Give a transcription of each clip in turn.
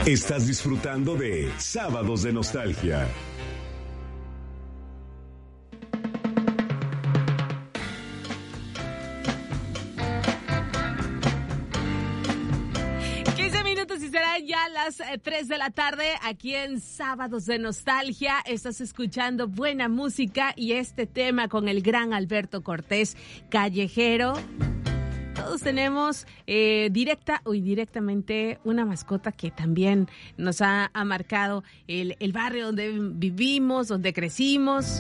Estás disfrutando de Sábados de Nostalgia. Ya las 3 de la tarde aquí en Sábados de Nostalgia. Estás escuchando buena música y este tema con el gran Alberto Cortés, Callejero. Todos tenemos directa o indirectamente una mascota que también nos ha marcado el barrio donde vivimos, donde crecimos.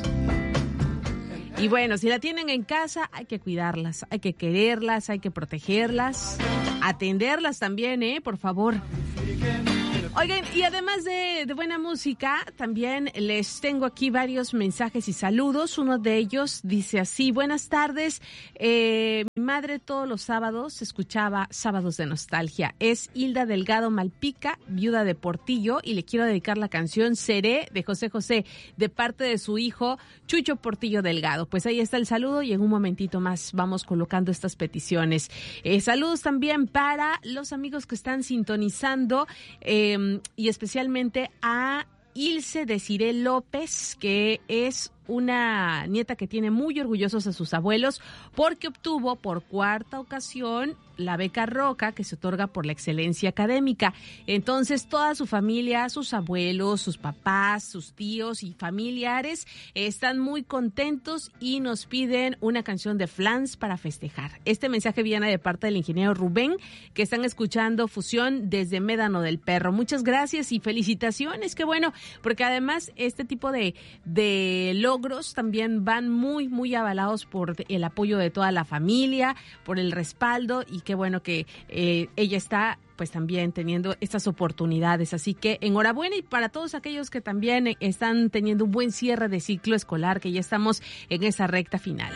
Y bueno, si la tienen en casa, hay que cuidarlas, hay que quererlas, hay que protegerlas, atenderlas también, por favor. Oigan, y además de buena música, también les tengo aquí varios mensajes y saludos. Uno de ellos dice así: buenas tardes, mi madre todos los sábados escuchaba Sábados de Nostalgia. Es Hilda Delgado Malpica, viuda de Portillo, y le quiero dedicar la canción Seré de José José, de parte de su hijo Chucho Portillo Delgado. Pues ahí está el saludo y en un momentito más vamos colocando estas peticiones. Saludos también para los amigos que están sintonizando, y especialmente a Ilse Desiré López, que es una nieta que tiene muy orgullosos a sus abuelos porque obtuvo por cuarta ocasión la beca Roca, que se otorga por la excelencia académica. Entonces toda su familia, sus abuelos, sus papás, sus tíos y familiares están muy contentos y nos piden una canción de Flans para festejar. Este mensaje viene de parte del ingeniero Rubén, que están escuchando Fusión desde Médano del Perro. Muchas gracias y felicitaciones, qué bueno, porque además este tipo de logros también van muy, muy avalados por el apoyo de toda la familia, por el respaldo, y qué bueno que ella está pues también teniendo estas oportunidades. Así que enhorabuena, y para todos aquellos que también están teniendo un buen cierre de ciclo escolar, que ya estamos en esa recta final.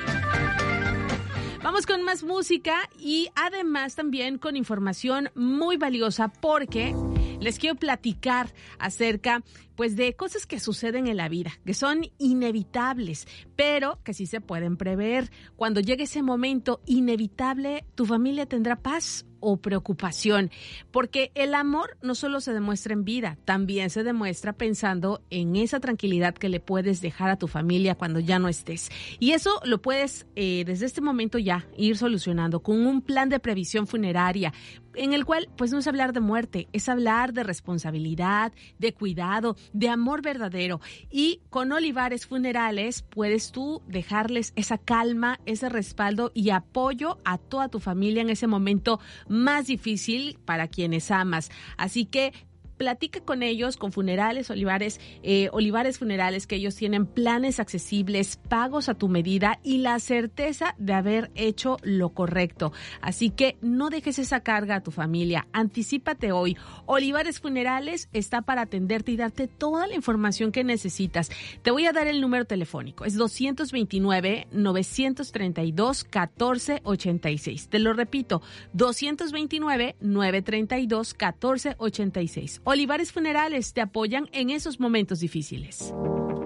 Vamos con más música y además también con información muy valiosa, porque les quiero platicar acerca pues de cosas que suceden en la vida, que son inevitables, pero que sí se pueden prever. Cuando llegue ese momento inevitable, ¿tu familia tendrá paz o preocupación? Porque el amor no solo se demuestra en vida, también se demuestra pensando en esa tranquilidad que le puedes dejar a tu familia cuando ya no estés. Y eso lo puedes desde este momento ya ir solucionando con un plan de previsión funeraria, en el cual pues no es hablar de muerte, es hablar de responsabilidad, de cuidado, de amor verdadero. Y con Olivares Funerales puedes tú dejarles esa calma, ese respaldo y apoyo a toda tu familia en ese momento más difícil para quienes amas. Así que platica con ellos, con Funerales Olivares, Olivares Funerales, que ellos tienen planes accesibles, pagos a tu medida y la certeza de haber hecho lo correcto. Así que no dejes esa carga a tu familia, anticípate hoy. Olivares Funerales está para atenderte y darte toda la información que necesitas. Te voy a dar el número telefónico, es 229-932-1486. Te lo repito, 229-932-1486. Olivares Funerales te apoyan en esos momentos difíciles.